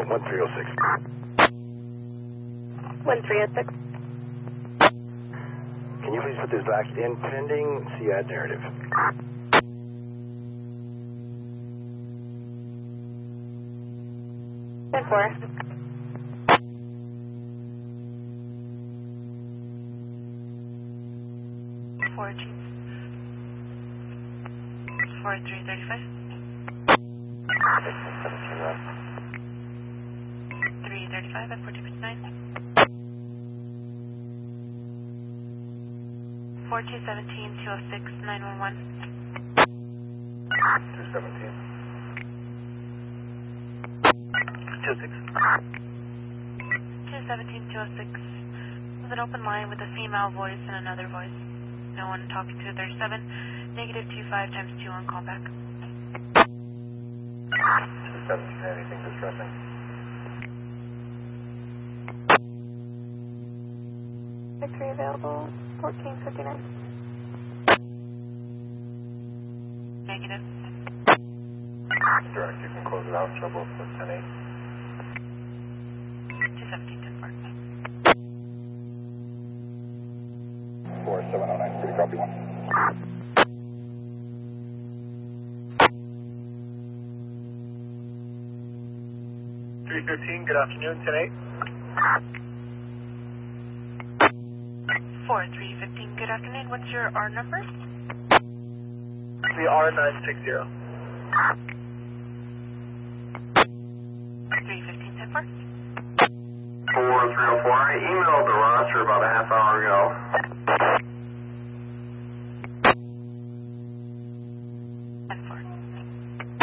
1306. 1306. Can you please put this back in pending CAD narrative? And 4. Four Chief. 4335. 335 at 1459. 4217 206 911. 217. 26. 217 206. With an open line with a female voice and another voice. No one talking to 37. Negative 25 times 2 on callback. 217, anything distressing? Victory available. 1459. Negative. Direct, you can close it out. Trouble for 10-8. 217 10-4. 4709, pretty copy 1. Good afternoon, 10-8. 4315. Good afternoon. What's your R number? The R960. 315 10-4. 4304. I emailed the roster about a half hour ago.